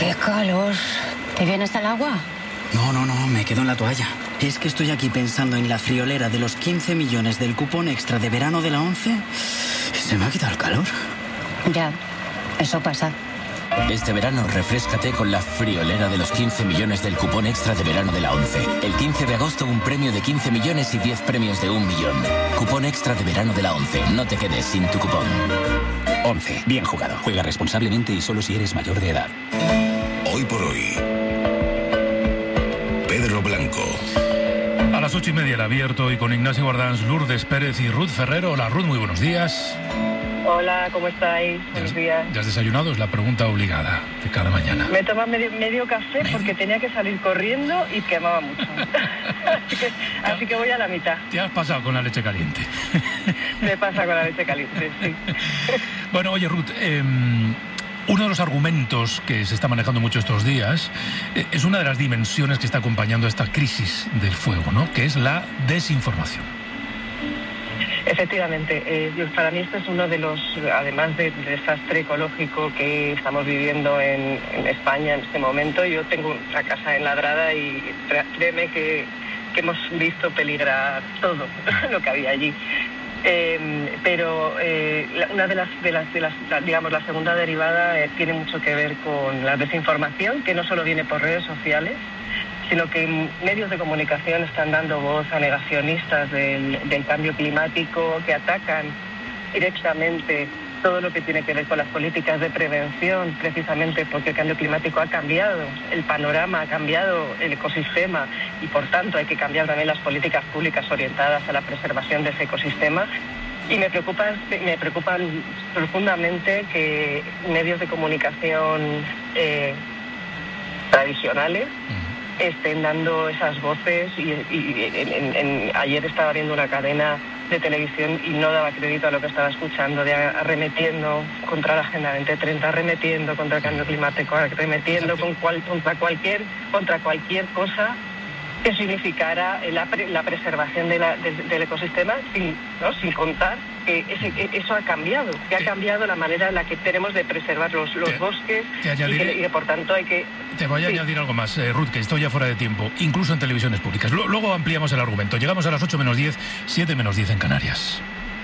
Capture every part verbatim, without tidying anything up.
¡Qué calor! ¿Te vienes al agua? No, no, no, me quedo en la toalla. Es que estoy aquí pensando en la friolera de los quince millones del cupón extra de verano de la ONCE y se me ha quitado el calor. Ya, eso pasa. Este verano refréscate con la friolera de los quince millones del cupón extra de verano de la ONCE. El quince de agosto un premio de quince millones y diez premios de un millón. Cupón extra de verano de la ONCE. No te quedes sin tu cupón. ONCE. Bien jugado. Juega responsablemente y solo si eres mayor de edad. Hoy por hoy. Pedro Blanco. A las ocho y media el abierto y con Ignacio Guardans, Lourdes Pérez y Ruth Ferrero. Hola Ruth, muy buenos días. Hola, ¿cómo estáis? Buenos días. ¿Ya has desayunado? Es la pregunta obligada de cada mañana. Me he tomado medio, medio café ¿Medio? porque tenía que salir corriendo y quemaba mucho. así, que, así que voy a la mitad. ¿Te has pasado con la leche caliente? Me pasa con la leche caliente, sí. Bueno, oye Ruth, eh, uno de los argumentos que se está manejando mucho estos días eh, es una de las dimensiones que está acompañando esta crisis del fuego, ¿no? Que es la desinformación. Efectivamente, eh, para mí este es uno de los, además del desastre ecológico que estamos viviendo en, en España en este momento. Yo tengo una casa enladrada y créeme que, que hemos visto peligrar todo lo que había allí. Eh, pero eh, una de las, de las, de las, digamos, la segunda derivada eh, tiene mucho que ver con la desinformación, que no solo viene por redes sociales, sino que medios de comunicación están dando voz a negacionistas del, del cambio climático, que atacan directamente todo lo que tiene que ver con las políticas de prevención, precisamente porque el cambio climático ha cambiado, el panorama ha cambiado, el ecosistema, y por tanto hay que cambiar también las políticas públicas orientadas a la preservación de ese ecosistema. Y me preocupa, me preocupan profundamente que medios de comunicación eh, tradicionales estén dando esas voces y, y en, en, en, ayer estaba viendo una cadena de televisión y no daba crédito a lo que estaba escuchando, de arremetiendo contra la Agenda veinte treinta, arremetiendo contra el cambio climático, arremetiendo con cual, contra cualquier contra cualquier cosa que significara la, pre, la preservación de la, de, del ecosistema, sin, ¿no? sin contar que ese, eso ha cambiado, que ha cambiado la manera en la que tenemos de preservar los, los te, bosques te añadiré, y, que, y que por tanto hay que... Te voy a sí. añadir algo más, eh, Ruth, que estoy ya fuera de tiempo, incluso en televisiones públicas. L- luego ampliamos el argumento. Llegamos a las ocho menos diez, siete menos diez en Canarias.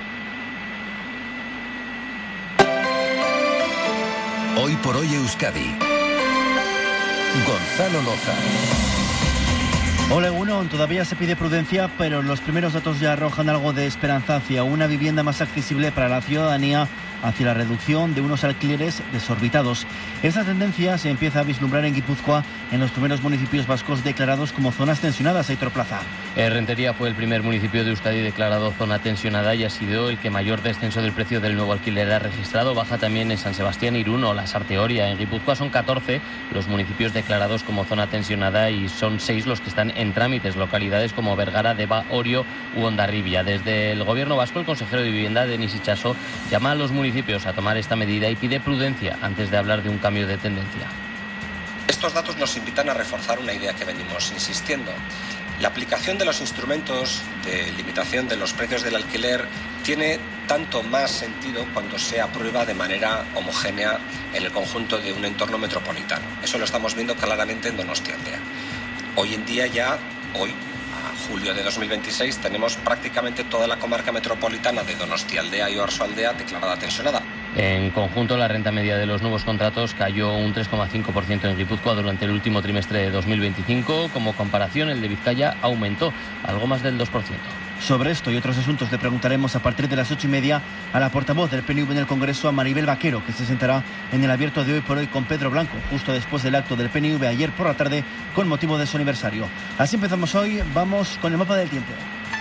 Hoy por hoy Euskadi. Gonzalo Loza. Hola, uno, todavía se pide prudencia, pero los primeros datos ya arrojan algo de esperanza hacia una vivienda más accesible para la ciudadanía, hacia la reducción de unos alquileres desorbitados. Esa tendencia se empieza a vislumbrar en Guipúzcoa, en los primeros municipios vascos declarados como zonas tensionadas. Aitor Plaza. Errentería fue el primer municipio de Euskadi declarado zona tensionada y ha sido el que mayor descenso del precio del nuevo alquiler ha registrado. Baja también en San Sebastián, Irún o la Sarteoria. En Guipúzcoa son catorce los municipios declarados como zona tensionada y son seis los que están en trámites, localidades como Vergara, Deba, Orio u Hondarribia. Desde el gobierno vasco, el consejero de Vivienda, Denis Itxaso, llama a los municipios a tomar esta medida y pide prudencia antes de hablar de un cambio de tendencia. Estos datos nos invitan a reforzar una idea que venimos insistiendo. La aplicación de los instrumentos de limitación de los precios del alquiler tiene tanto más sentido cuando se aprueba de manera homogénea en el conjunto de un entorno metropolitano. Eso lo estamos viendo claramente en Donostialdea. Hoy en día ya, hoy, a julio de dos mil veintiséis, tenemos prácticamente toda la comarca metropolitana de Donostialdea y Oarsoaldea declarada tensionada. En conjunto, la renta media de los nuevos contratos cayó un tres coma cinco por ciento en Guipúzcoa durante el último trimestre de dos mil veinticinco. Como comparación, el de Vizcaya aumentó algo más del dos por ciento. Sobre esto y otros asuntos le preguntaremos a partir de las ocho y media a la portavoz del P N V en el Congreso, a Maribel Vaquero, que se sentará en el abierto de Hoy por Hoy con Pedro Blanco, justo después del acto del P N V ayer por la tarde con motivo de su aniversario. Así empezamos hoy, vamos con el mapa del tiempo.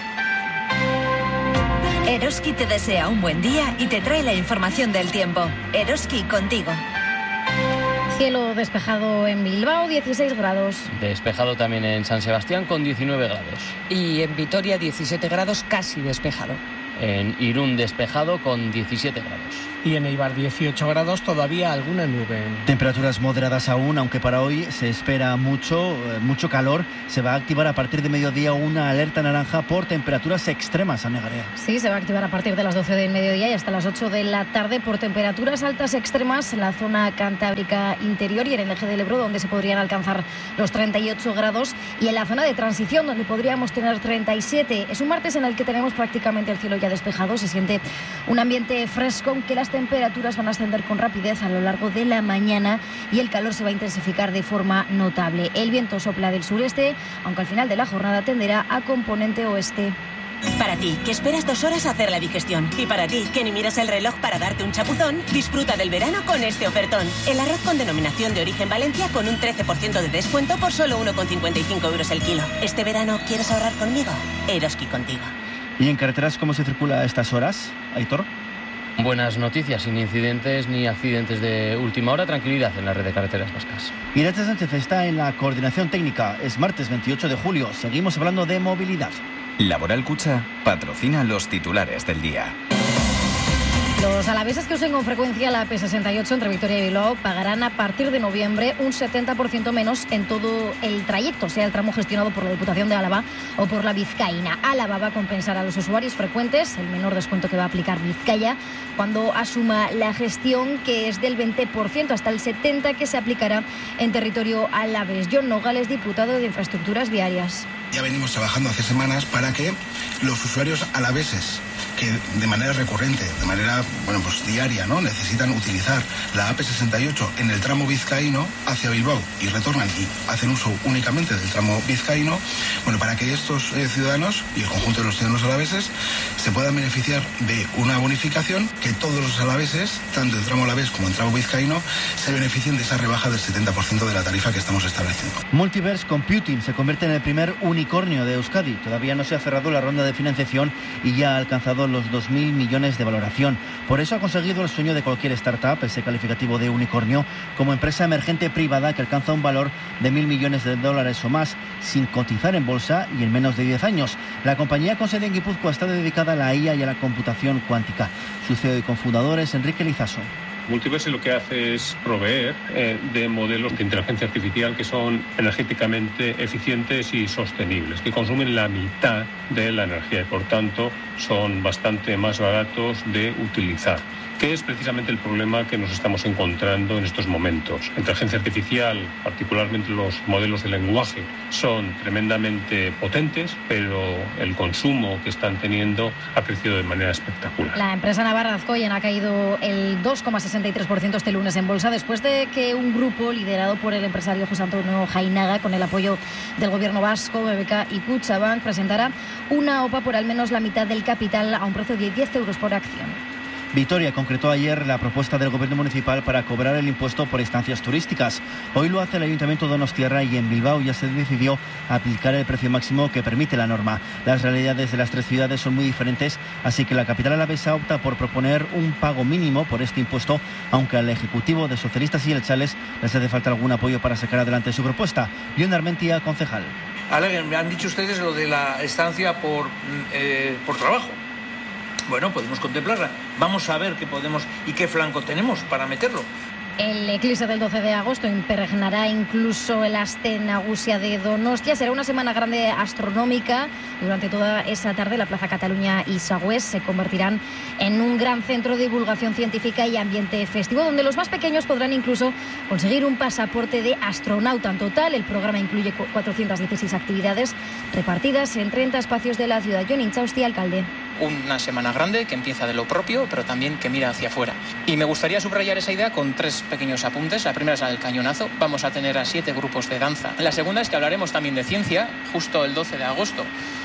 Eroski te desea un buen día y te trae la información del tiempo. Eroski, contigo. Cielo despejado en Bilbao, dieciséis grados. Despejado también en San Sebastián con diecinueve grados. Y en Vitoria, diecisiete grados, casi despejado. En Irún despejado con diecisiete grados. Y en Eibar dieciocho grados, todavía alguna nube. Temperaturas moderadas aún, aunque para hoy se espera mucho, mucho calor. Se va a activar a partir de mediodía una alerta naranja por temperaturas extremas, Ana Garea. Sí, se va a activar a partir de las doce del mediodía y hasta las ocho de la tarde por temperaturas altas extremas en la zona cantábrica interior y en el eje del Ebro, donde se podrían alcanzar los treinta y ocho grados, y en la zona de transición, donde podríamos tener treinta y siete. Es un martes en el que tenemos prácticamente el cielo ya despejado. Se siente un ambiente fresco, aunque las temperaturas van a ascender con rapidez a lo largo de la mañana y el calor se va a intensificar de forma notable. El viento sopla del sureste, aunque al final de la jornada tenderá a componente oeste. Para ti, que esperas dos horas a hacer la digestión. Y para ti, que ni miras el reloj para darte un chapuzón, disfruta del verano con este ofertón. El arroz con denominación de origen Valencia con un trece por ciento de descuento por solo uno con cincuenta y cinco euros el kilo. ¿Este verano quieres ahorrar conmigo? Eroski contigo. ¿Y en carreteras cómo se circula a estas horas, Aitor? Buenas noticias, sin incidentes ni accidentes de última hora, tranquilidad en la red de carreteras vascas. Irache Sánchez está en la coordinación técnica. Es martes veintiocho de julio. Seguimos hablando de movilidad. Laboral Cucha patrocina los titulares del día. Los alaveses que usen con frecuencia la A P sesenta y ocho entre Vitoria y Bilbao pagarán a partir de noviembre un setenta por ciento menos en todo el trayecto, sea el tramo gestionado por la Diputación de Álava o por la Vizcaína. Álava va a compensar a los usuarios frecuentes el menor descuento que va a aplicar Vizcaya cuando asuma la gestión, que es del veinte por ciento hasta el setenta por ciento que se aplicará en territorio alavés. John Nogales, diputado de Infraestructuras Viarias. Ya venimos trabajando hace semanas para que los usuarios alaveses que de manera recurrente, de manera bueno pues diaria, ¿no?, necesitan utilizar la A P sesenta y ocho en el tramo vizcaíno hacia Bilbao y retornan y hacen uso únicamente del tramo vizcaíno, bueno, para que estos eh, ciudadanos y el conjunto de los ciudadanos alaveses se puedan beneficiar de una bonificación, que todos los alaveses, tanto el tramo alavés como el tramo vizcaíno, se beneficien de esa rebaja del setenta por ciento de la tarifa que estamos estableciendo. Multiverse Computing se convierte en el primer unicornio de Euskadi. Todavía no se ha cerrado la ronda de financiación y ya ha alcanzado los dos mil millones de valoración. Por eso ha conseguido el sueño de cualquier startup, ese calificativo de unicornio, como empresa emergente privada que alcanza un valor de mil millones de dólares o más, sin cotizar en bolsa y en menos de diez años. La compañía con sede en Guipúzcoa está dedicada a la I A y a la computación cuántica. Su C E O y cofundador es Enrique Lizaso. Multiverse lo que hace es proveer eh, de modelos de inteligencia artificial que son energéticamente eficientes y sostenibles, que consumen la mitad de la energía y por tanto son bastante más baratos de utilizar, que es precisamente el problema que nos estamos encontrando en estos momentos. La inteligencia artificial, particularmente los modelos de lenguaje, son tremendamente potentes, pero el consumo que están teniendo ha crecido de manera espectacular. La empresa navarra Azcoyen ha caído el dos coma sesenta y tres por ciento este lunes en bolsa, después de que un grupo liderado por el empresario José Antonio Jainaga, con el apoyo del gobierno vasco, B B K y Kutxabank, presentara una O P A por al menos la mitad del capital a un precio de diez euros por acción. Vitoria concretó ayer la propuesta del gobierno municipal para cobrar el impuesto por estancias turísticas. Hoy lo hace el Ayuntamiento de Donostiarra y en Bilbao ya se decidió aplicar el precio máximo que permite la norma. Las realidades de las tres ciudades son muy diferentes, así que la capital alavesa opta por proponer un pago mínimo por este impuesto, aunque al Ejecutivo de Socialistas y Elchales les hace falta algún apoyo para sacar adelante su propuesta. Jon Armentia, concejal. Aleguen, me han dicho ustedes lo de la estancia por, eh, por trabajo. Bueno, podemos contemplarla. Vamos a ver qué podemos y qué flanco tenemos para meterlo. El eclipse del doce de agosto impregnará incluso el Aste Nagusia de Donostia. Será una semana grande astronómica. Durante toda esa tarde, la Plaza Cataluña y Sagüés se convertirán en un gran centro de divulgación científica y ambiente festivo, donde los más pequeños podrán incluso conseguir un pasaporte de astronauta. En total, el programa incluye cuatrocientas dieciséis actividades repartidas en treinta espacios de la ciudad. Jon Inchausti, alcalde. Una semana grande que empieza de lo propio, pero también que mira hacia afuera. Y me gustaría subrayar esa idea con tres pequeños apuntes. La primera es la del cañonazo. Vamos a tener a siete grupos de danza. La segunda es que hablaremos también de ciencia, justo el doce de agosto.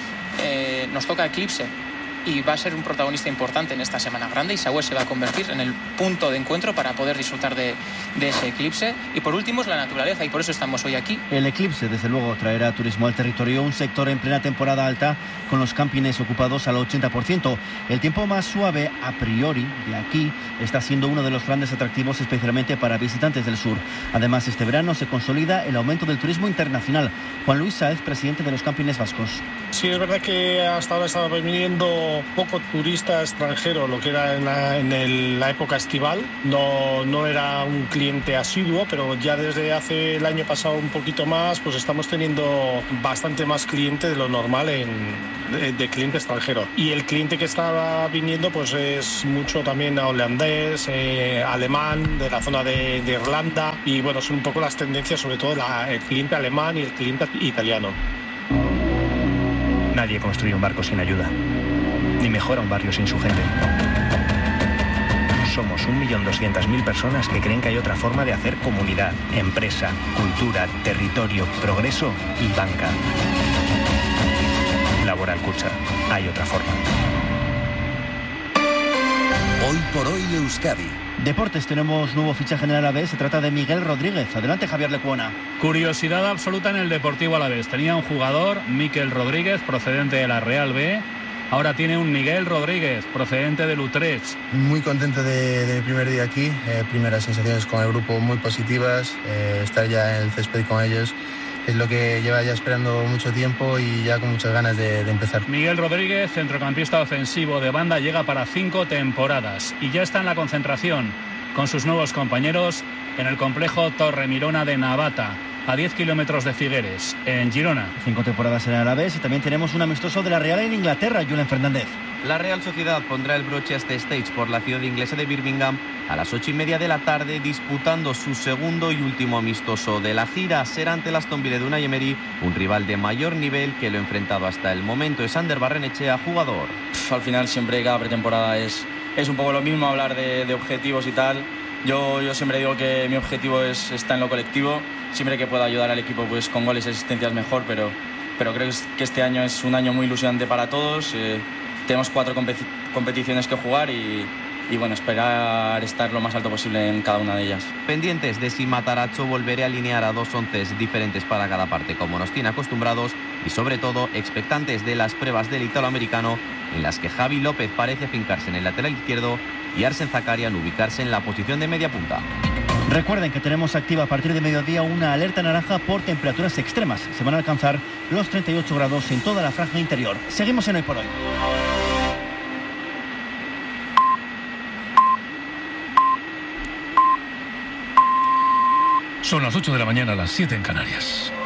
Eh, nos toca eclipse y va a ser un protagonista importante en esta semana grande. Y Sagüés se va a convertir en el punto de encuentro para poder disfrutar de, de ese eclipse. Y por último es la naturaleza, y por eso estamos hoy aquí. El eclipse, desde luego, traerá turismo al territorio, un sector en plena temporada alta, con los campings ocupados al ochenta por ciento. El tiempo más suave, a priori, de aquí, está siendo uno de los grandes atractivos, especialmente para visitantes del sur. Además, este verano se consolida el aumento del turismo internacional. Juan Luis Sáez, presidente de los campings vascos. Sí, es verdad que hasta ahora estaba viniendo poco, poco turista extranjero, lo que era en la, en el, la época estival. No, no era un cliente asiduo, pero ya desde hace el año pasado un poquito más, pues estamos teniendo bastante más cliente de lo normal en, de, de cliente extranjero. Y el cliente que estaba viniendo pues es mucho también holandés, eh, alemán, de la zona de, de Irlanda, y bueno, son un poco las tendencias, sobre todo la, el cliente alemán y el cliente italiano. Nadie construye un barco sin ayuda, ni mejora un barrio sin su gente. Somos un millón doscientas mil personas que creen que hay otra forma de hacer comunidad, empresa, cultura, territorio, progreso y banca. Laboral Kutxa. Hay otra forma. Hoy por hoy Euskadi. Deportes, tenemos nuevo fichaje en el Alavés. Se trata de Miguel Rodríguez. Adelante, Javier Lecuona. Curiosidad absoluta en el Deportivo Alavés. Tenía un jugador, Mikel Rodríguez, procedente de la Real B. Ahora tiene un Miguel Rodríguez, procedente del Utrecht. Muy contento de, de mi primer día aquí. Eh, primeras sensaciones con el grupo muy positivas. Eh, estar ya en el césped con ellos es lo que lleva ya esperando mucho tiempo y ya con muchas ganas de, de empezar. Miguel Rodríguez, centrocampista ofensivo de banda, llega para cinco temporadas y ya está en la concentración con sus nuevos compañeros en el complejo Torre Mirona de Navata, a diez kilómetros de Figueres, en Girona. Cinco temporadas en el Alavés y también tenemos un amistoso de la Real en Inglaterra, Julen Fernández. La Real Sociedad pondrá el broche a este stage por la ciudad inglesa de Birmingham a las ocho y media de la tarde, disputando su segundo y último amistoso de la gira. Será ante el Aston Villa de Unai Emery, un rival de mayor nivel que lo ha enfrentado hasta el momento. Es Ander Barrenechea, jugador. Al final siempre cada pretemporada es, es un poco lo mismo, hablar de, de objetivos y tal. Yo, yo siempre digo que mi objetivo es está en lo colectivo. Siempre que pueda ayudar al equipo pues con goles y asistencias mejor, pero, pero creo que este año es un año muy ilusionante para todos. Eh, tenemos cuatro competi- competiciones que jugar y, y bueno, esperar estar lo más alto posible en cada una de ellas. Pendientes de si Matarazzo volverá a alinear a dos onces diferentes para cada parte, como nos tiene acostumbrados, y sobre todo expectantes de las pruebas del italoamericano, en las que Javi López parece afincarse en el lateral izquierdo y Arsen Zakarian ubicarse en la posición de media punta. Recuerden que tenemos activa a partir de mediodía una alerta naranja por temperaturas extremas. Se van a alcanzar los treinta y ocho grados en toda la franja interior. Seguimos en Hoy por Hoy. Son las ocho de la mañana, las siete en Canarias.